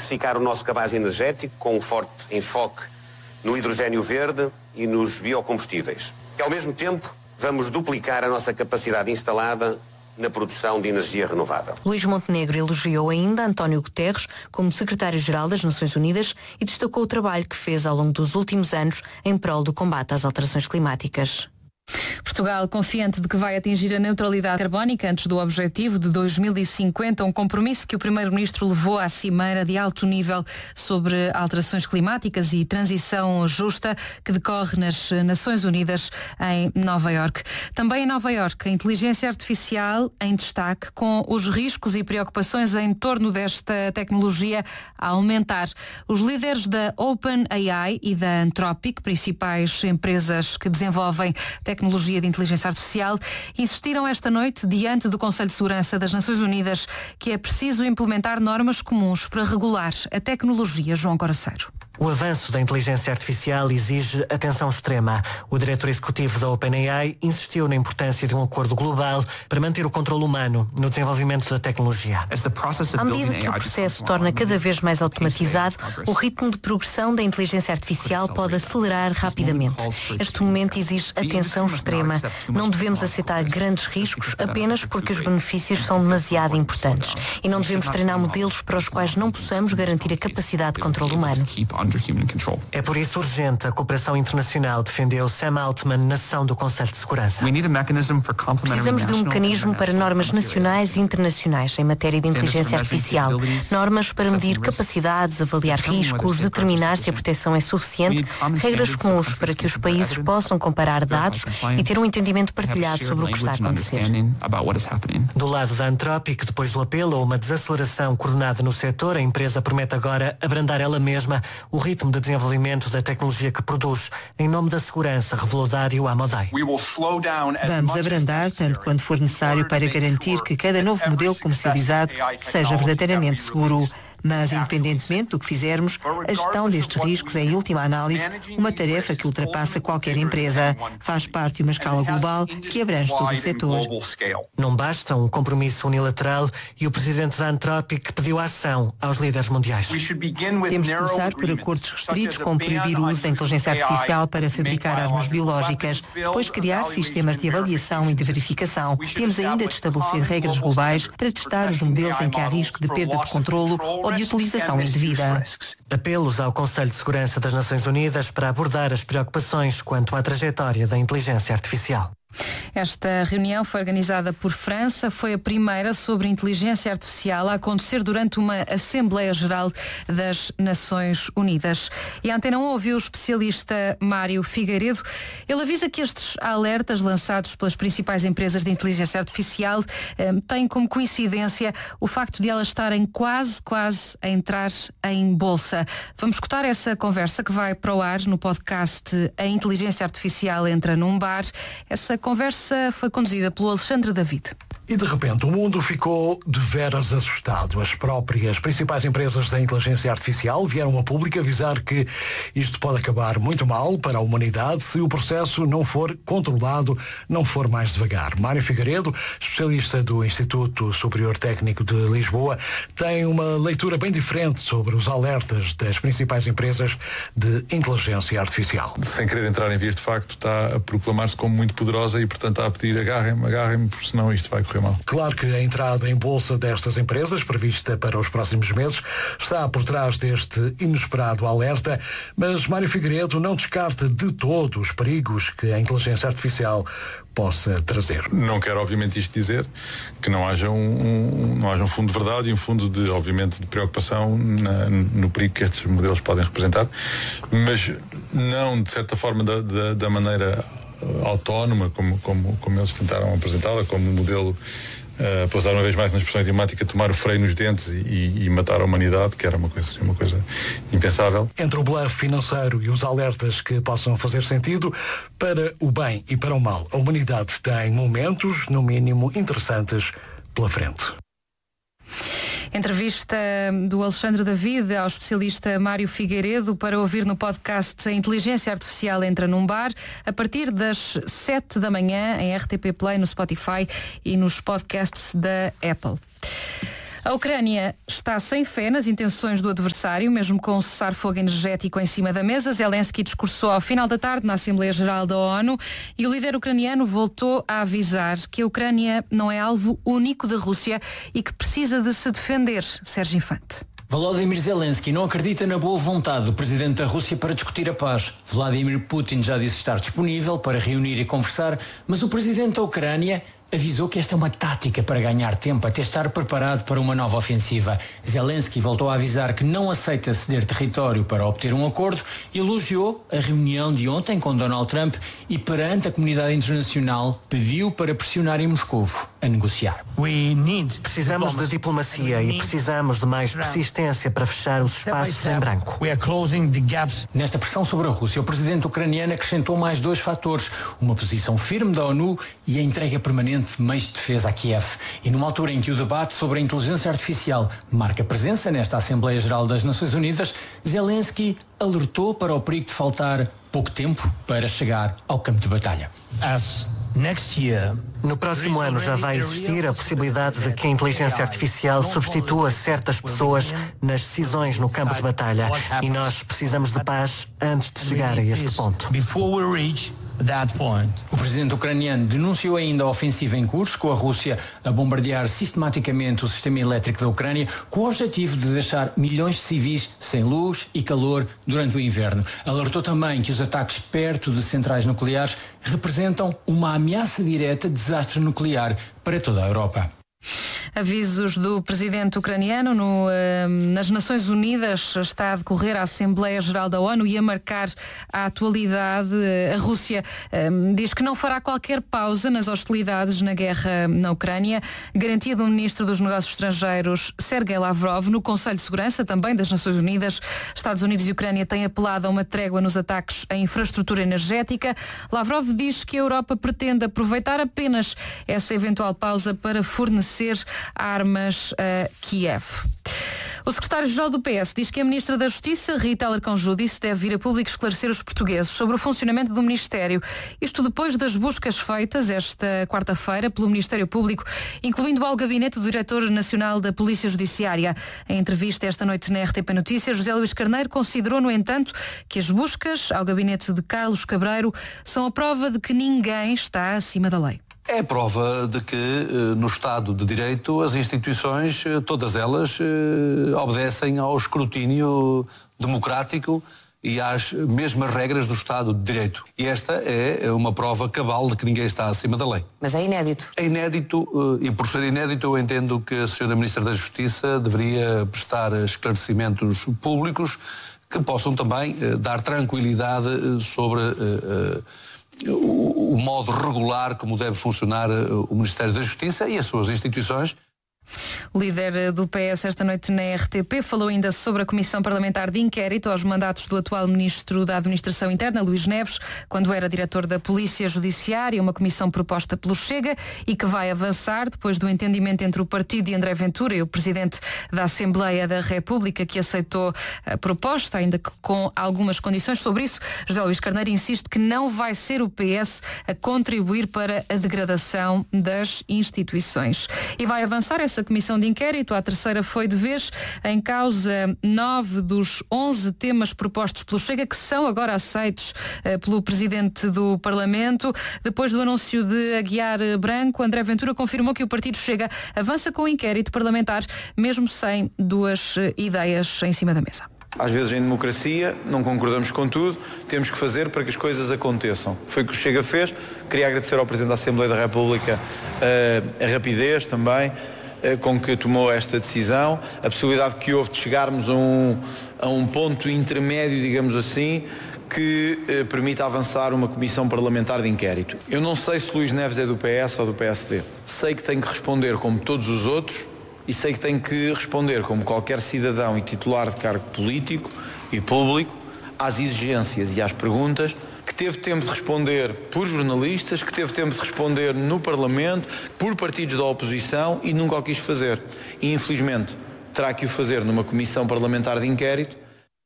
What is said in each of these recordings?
diversificar o nosso cabaz energético com um forte enfoque no hidrogênio verde e nos biocombustíveis. E, ao mesmo tempo, vamos duplicar a nossa capacidade instalada na produção de energia renovável. Luís Montenegro elogiou ainda António Guterres como secretário-geral das Nações Unidas e destacou o trabalho que fez ao longo dos últimos anos em prol do combate às alterações climáticas. Portugal, confiante de que vai atingir a neutralidade carbónica antes do objetivo de 2050, um compromisso que o Primeiro-Ministro levou à cimeira de alto nível sobre alterações climáticas e transição justa que decorre nas Nações Unidas em Nova Iorque. Também em Nova Iorque, a inteligência artificial em destaque, com os riscos e preocupações em torno desta tecnologia a aumentar. Os líderes da OpenAI e da Anthropic, principais empresas que desenvolvem tecnologia de inteligência artificial, insistiram esta noite diante do Conselho de Segurança das Nações Unidas que é preciso implementar normas comuns para regular a tecnologia. João Coraceiro. O avanço da inteligência artificial exige atenção extrema. O diretor executivo da OpenAI insistiu na importância de um acordo global para manter o controle humano no desenvolvimento da tecnologia. À medida que o processo se torna cada vez mais automatizado, o ritmo de progressão da inteligência artificial pode acelerar rapidamente. Este momento exige atenção extrema. Não devemos aceitar grandes riscos apenas porque os benefícios são demasiado importantes. E não devemos treinar modelos para os quais não possamos garantir a capacidade de controle humano. É por isso urgente a cooperação internacional, defendeu Sam Altman na sessão do Conselho de Segurança. Precisamos de um mecanismo para normas nacionais e internacionais em matéria de inteligência artificial. Normas para medir capacidades, avaliar riscos, determinar se a proteção é suficiente, regras comuns para que os países possam comparar dados e ter um entendimento partilhado sobre o que está a acontecer. Do lado da Anthropic, depois do apelo a uma desaceleração coordenada no setor, a empresa promete agora abrandar ela mesma o ritmo de desenvolvimento da tecnologia que produz, em nome da segurança, revelou Dario Amodei. Vamos abrandar tanto quanto for necessário para garantir que cada novo modelo comercializado seja verdadeiramente seguro. Mas, independentemente do que fizermos, a gestão destes riscos é, em última análise, uma tarefa que ultrapassa qualquer empresa. Faz parte de uma escala global que abrange todo o setor. Não basta um compromisso unilateral e o presidente da Anthropic pediu ação aos líderes mundiais. Temos de começar por acordos restritos, como proibir o uso da inteligência artificial para fabricar armas biológicas, depois criar sistemas de avaliação e de verificação. Temos ainda de estabelecer regras globais para testar os modelos em que há risco de perda de controlo ou de utilização indevida. Apelos ao Conselho de Segurança das Nações Unidas para abordar as preocupações quanto à trajetória da inteligência artificial. Esta reunião foi organizada por França, foi a primeira sobre inteligência artificial a acontecer durante uma Assembleia Geral das Nações Unidas. E a Antena 1 ouviu o especialista Mário Figueiredo. Ele avisa que estes alertas lançados pelas principais empresas de inteligência artificial têm como coincidência o facto de elas estarem quase a entrar em bolsa. Vamos escutar essa conversa que vai para o ar no podcast A Inteligência Artificial Entra num Bar. Essa conversa foi conduzida pelo Alexandre David. E de repente o mundo ficou de veras assustado. As próprias principais empresas da inteligência artificial vieram a público avisar que isto pode acabar muito mal para a humanidade se o processo não for controlado, não for mais devagar. Mário Figueiredo, especialista do Instituto Superior Técnico de Lisboa, tem uma leitura bem diferente sobre os alertas das principais empresas de inteligência artificial. Sem querer entrar em vias de facto, está a proclamar-se como muito poderosa e, portanto, está a pedir agarrem-me, porque senão isto vai correr mal. Claro que a entrada em bolsa destas empresas, prevista para os próximos meses, está por trás deste inesperado alerta, mas Mário Figueiredo não descarta de todo os perigos que a inteligência artificial possa trazer. Não quero, obviamente, isto dizer que não haja um fundo de verdade e um fundo de, obviamente, de preocupação no perigo que estes modelos podem representar, mas não, de certa forma, da maneira autónoma como eles tentaram apresentá-la, como um modelo para usar uma vez mais na expressão idiomática, tomar o freio nos dentes e matar a humanidade, que era uma coisa impensável. Entre o bluff financeiro e os alertas que possam fazer sentido, para o bem e para o mal, a humanidade tem momentos, no mínimo, interessantes pela frente. Entrevista do Alexandre David ao especialista Mário Figueiredo para ouvir no podcast A Inteligência Artificial Entra num Bar, a partir das 7 da manhã em RTP Play, no Spotify e nos podcasts da Apple. A Ucrânia está sem fé nas intenções do adversário, mesmo com um cessar-fogo energético em cima da mesa. Zelensky discursou ao final da tarde na Assembleia Geral da ONU e o líder ucraniano voltou a avisar que a Ucrânia não é alvo único da Rússia e que precisa de se defender. Sérgio Infante. Volodymyr Zelensky não acredita na boa vontade do presidente da Rússia para discutir a paz. Vladimir Putin já disse estar disponível para reunir e conversar, mas o presidente da Ucrânia avisou que esta é uma tática para ganhar tempo até estar preparado para uma nova ofensiva. Zelensky voltou a avisar que não aceita ceder território para obter um acordo e elogiou a reunião de ontem com Donald Trump e perante a comunidade internacional pediu para pressionar em Moscovo a negociar. Precisamos de diplomacia e precisamos de mais persistência para fechar os espaços em branco. Nesta pressão sobre a Rússia, o presidente ucraniano acrescentou mais 2 fatores: uma posição firme da ONU e a entrega permanente de meios de defesa a Kiev. E numa altura em que o debate sobre a inteligência artificial marca presença nesta Assembleia Geral das Nações Unidas, Zelensky alertou para o perigo de faltar pouco tempo para chegar ao campo de batalha. No próximo ano já vai existir a possibilidade de que a inteligência artificial substitua certas pessoas nas decisões no campo de batalha. E nós precisamos de paz antes de chegar a este ponto. O presidente ucraniano denunciou ainda a ofensiva em curso, com a Rússia a bombardear sistematicamente o sistema elétrico da Ucrânia, com o objetivo de deixar milhões de civis sem luz e calor durante o inverno. Alertou também que os ataques perto de centrais nucleares representam uma ameaça direta de desastre nuclear para toda a Europa. Avisos do presidente ucraniano nas Nações Unidas. Está a decorrer a Assembleia Geral da ONU e a marcar a atualidade. A Rússia diz que não fará qualquer pausa nas hostilidades na guerra na Ucrânia. Garantia do ministro dos Negócios Estrangeiros, Sergei Lavrov, no Conselho de Segurança também das Nações Unidas. Estados Unidos e Ucrânia têm apelado a uma trégua nos ataques à infraestrutura energética. Lavrov diz que a Europa pretende aproveitar apenas essa eventual pausa para fornecer armas a Kiev. O secretário-geral do PS diz que a ministra da Justiça, Rita Alarcão-Judice, deve vir a público esclarecer os portugueses sobre o funcionamento do Ministério. Isto depois das buscas feitas esta quarta-feira pelo Ministério Público, incluindo ao gabinete do Diretor Nacional da Polícia Judiciária. Em entrevista esta noite na RTP Notícias, José Luís Carneiro considerou, no entanto, que as buscas ao gabinete de Carlos Cabreiro são a prova de que ninguém está acima da lei. É a prova de que no Estado de Direito as instituições, todas elas, obedecem ao escrutínio democrático e às mesmas regras do Estado de Direito. E esta é uma prova cabal de que ninguém está acima da lei. Mas é inédito. É inédito e por ser inédito eu entendo que a Sra. Ministra da Justiça deveria prestar esclarecimentos públicos que possam também dar tranquilidade sobre o modo regular como deve funcionar o Ministério da Justiça e as suas instituições. O líder do PS esta noite na RTP falou ainda sobre a Comissão Parlamentar de Inquérito aos mandatos do atual Ministro da Administração Interna, Luís Neves, quando era diretor da Polícia Judiciária, uma comissão proposta pelo Chega e que vai avançar depois do entendimento entre o partido de André Ventura e o Presidente da Assembleia da República, que aceitou a proposta, ainda que com algumas condições. Sobre isso, José Luís Carneiro insiste que não vai ser o PS a contribuir para a degradação das instituições. E vai avançar essa comissão de inquérito. A terceira foi de vez. Em causa 9 dos 11 temas propostos pelo Chega, que são agora aceitos pelo Presidente do Parlamento. Depois do anúncio de Aguiar Branco, André Ventura confirmou que o Partido Chega avança com o inquérito parlamentar, mesmo sem 2 ideias em cima da mesa. Às vezes em democracia não concordamos com tudo, temos que fazer para que as coisas aconteçam. Foi o que o Chega fez. Queria agradecer ao Presidente da Assembleia da República a rapidez também com que tomou esta decisão, a possibilidade que houve de chegarmos a um ponto intermédio, digamos assim, que permita avançar uma comissão parlamentar de inquérito. Eu não sei se Luís Neves é do PS ou do PSD. Sei que tem que responder como todos os outros e sei que tem que responder como qualquer cidadão e titular de cargo político e público às exigências e às perguntas que teve tempo de responder por jornalistas, que teve tempo de responder no Parlamento, por partidos da oposição e nunca o quis fazer. E, infelizmente, terá que o fazer numa comissão parlamentar de inquérito.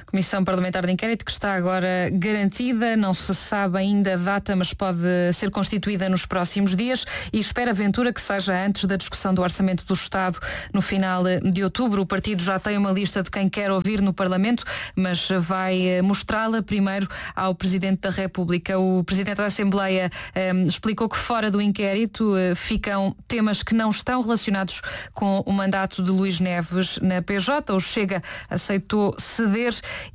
Comissão Parlamentar de Inquérito que está agora garantida, não se sabe ainda a data, mas pode ser constituída nos próximos dias e espera Ventura que seja antes da discussão do Orçamento do Estado no final de outubro. O partido já tem uma lista de quem quer ouvir no Parlamento, mas vai mostrá-la primeiro ao Presidente da República. O Presidente da Assembleia explicou que fora do inquérito ficam temas que não estão relacionados com o mandato de Luís Neves na PJ. O Chega aceitou ceder